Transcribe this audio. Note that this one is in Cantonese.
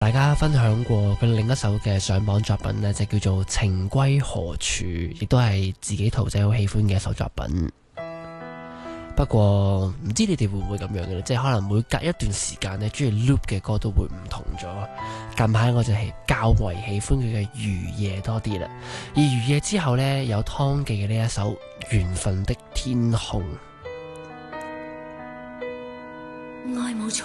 大家分享過佢另一首嘅上榜作品呢，就叫做《情歸何處》，亦都係自己徒仔好喜歡嘅一首作品。不過唔知你哋會唔會咁樣嘅咧？即係可能每隔一段時間呢，中意 loop 嘅歌都會唔同咗。近排我就係較為喜歡佢嘅《如夜》多啲啦。而《如夜》之後呢，有湯記嘅呢一首《緣分的天空》。